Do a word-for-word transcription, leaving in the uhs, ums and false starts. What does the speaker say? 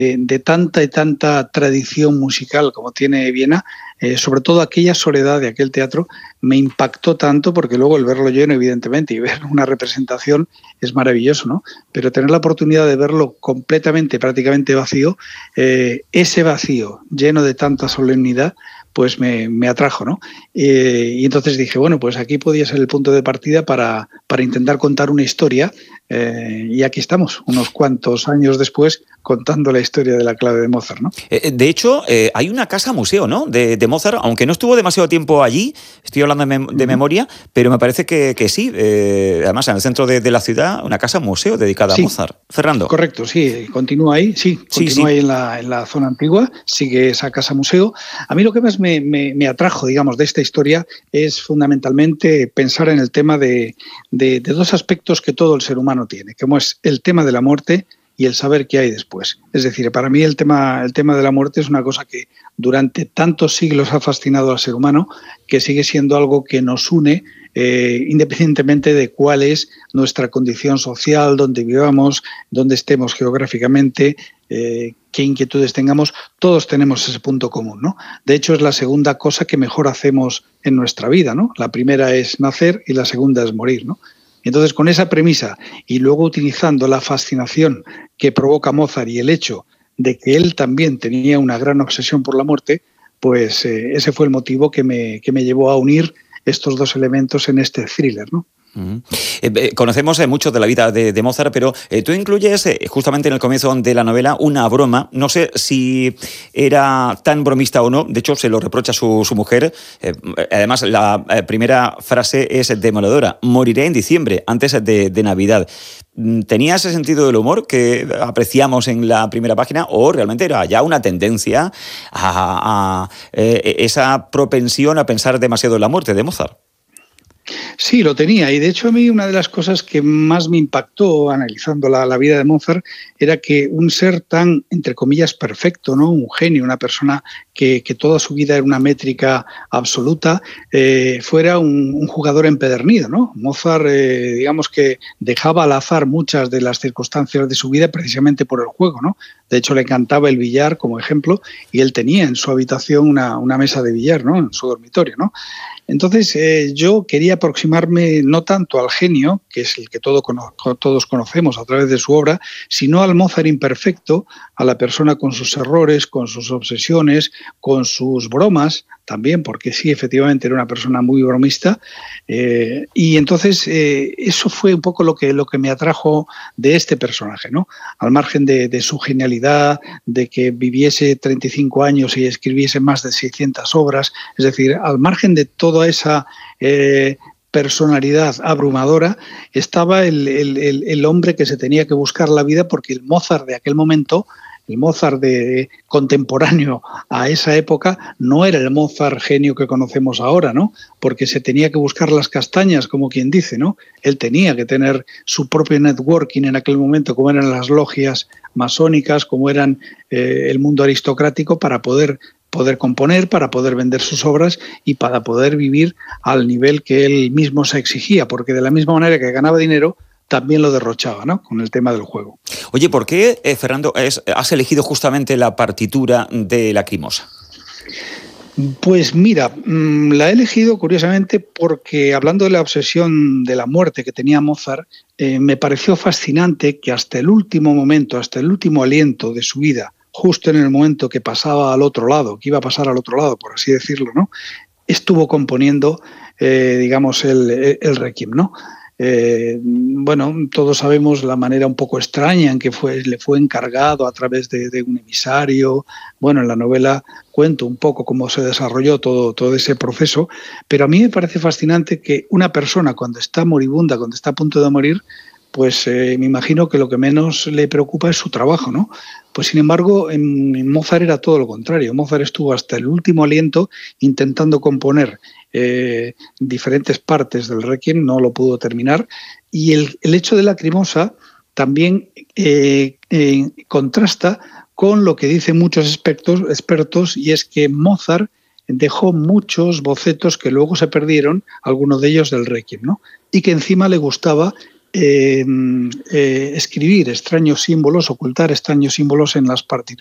de, de tanta y tanta tradición musical como tiene Viena, eh, sobre todo aquella soledad de aquel teatro, me impactó tanto, porque luego el verlo lleno, evidentemente, y ver una representación es maravilloso, ¿no? Pero tener la oportunidad de verlo completamente, prácticamente vacío, eh, ese vacío lleno de tanta solemnidad, pues me, me atrajo, ¿no? Eh, y entonces dije, bueno, pues aquí podía ser el punto de partida para, para intentar contar una historia, eh, y aquí estamos, unos cuantos años después, contando la historia de la clave de Mozart, ¿no? Eh, de hecho, eh, hay una casa museo, ¿no?, de, de Mozart, aunque no estuvo demasiado tiempo allí, estoy hablando de, mem de memoria, pero me parece que, que sí, eh, además en el centro de, de la ciudad, una casa museo dedicada Sí, a Mozart. Fernando. correcto, sí, continúa ahí, sí, Sí, continúa sí. ahí en la, en la zona antigua, sigue esa casa museo. A mí lo que más me, me, me atrajo, digamos, de esta historia es fundamentalmente pensar en el tema de, de, de dos aspectos que todo el ser humano tiene, como es el tema de la muerte y el saber qué hay después. Es decir, para mí el tema, el tema de la muerte es una cosa que durante tantos siglos ha fascinado al ser humano, que sigue siendo algo que nos une, eh, independientemente de cuál es nuestra condición social, dónde vivamos, dónde estemos geográficamente, eh, qué inquietudes tengamos, todos tenemos ese punto común, ¿no? De hecho, es la segunda cosa que mejor hacemos en nuestra vida, ¿no? La primera es nacer y la segunda es morir, ¿no? Entonces, con esa premisa y luego utilizando la fascinación que provoca Mozart y el hecho de que él también tenía una gran obsesión por la muerte, pues eh, ese fue el motivo que me, que me llevó a unir estos dos elementos en este thriller, ¿no? Uh-huh. eh, eh, conocemos eh, mucho de la vida de, de Mozart, pero eh, tú incluyes eh, justamente en el comienzo de la novela una broma. No sé si era tan bromista o no, de hecho se lo reprocha su, su mujer. Eh, además, la eh, primera frase es demoledora: moriré en diciembre, antes de, de Navidad. ¿Tenía ese sentido del humor que apreciamos en la primera página, o realmente era ya una tendencia a, a eh, esa propensión a pensar demasiado en la muerte de Mozart? Sí, lo tenía, y de hecho a mí una de las cosas que más me impactó analizando la, la vida de Mozart era que un ser tan, entre comillas, perfecto, ¿no?, un genio, una persona que, que toda su vida era una métrica absoluta, eh, fuera un, un jugador empedernido, ¿no? Mozart, eh, digamos que dejaba al azar muchas de las circunstancias de su vida precisamente por el juego, ¿no? De hecho, le encantaba el billar, como ejemplo, y él tenía en su habitación una, una mesa de billar, ¿no?, en su dormitorio, ¿no? Entonces, eh, yo quería aproximarme no tanto al genio, que es el que todo cono todos conocemos a través de su obra, sino al Mozart imperfecto, a la persona con sus errores, con sus obsesiones, con sus bromas también, porque sí, efectivamente era una persona muy bromista. Eh, y entonces eh, eso fue un poco lo que, lo que me atrajo de este personaje, ¿no? Al margen de, de su genialidad, de que viviese treinta y cinco años y escribiese más de seiscientas obras, es decir, al margen de toda esa eh, personalidad abrumadora, estaba el, el, el, el hombre que se tenía que buscar la vida, porque el Mozart de aquel momento, el Mozart de, contemporáneo a esa época, no era el Mozart genio que conocemos ahora, ¿no? Porque se tenía que buscar las castañas, como quien dice, ¿no? Él tenía que tener su propio networking en aquel momento, como eran las logias masónicas, como eran eh, el mundo aristocrático, para poder poder componer, para poder vender sus obras y para poder vivir al nivel que él mismo se exigía, porque de la misma manera que ganaba dinero, también lo derrochaba, ¿no?, con el tema del juego. Oye, ¿por qué, eh, Fernando, es, has elegido justamente la partitura de Lacrimosa? Pues mira, la he elegido curiosamente porque, hablando de la obsesión de la muerte que tenía Mozart, eh, me pareció fascinante que hasta el último momento, hasta el último aliento de su vida, justo en el momento que pasaba al otro lado, que iba a pasar al otro lado, por así decirlo, ¿no?, estuvo componiendo, eh, digamos, el, el Requiem, ¿no? Eh, bueno, todos sabemos la manera un poco extraña en que fue, le fue encargado a través de, de un emisario. Bueno, en la novela cuento un poco cómo se desarrolló todo, todo ese proceso, pero a mí me parece fascinante que una persona, cuando está moribunda, cuando está a punto de morir, pues eh, me imagino que lo que menos le preocupa es su trabajo, ¿no? Pues sin embargo, en, en Mozart era todo lo contrario. Mozart estuvo hasta el último aliento intentando componer eh, diferentes partes del Requiem, no lo pudo terminar, y el, el hecho de Lacrimosa también eh, eh, contrasta con lo que dicen muchos expertos, expertos, y es que Mozart dejó muchos bocetos que luego se perdieron, algunos de ellos del Requiem, ¿no? Y que encima le gustaba eh, eh, escribir extraños símbolos, ocultar extraños símbolos en las partituras.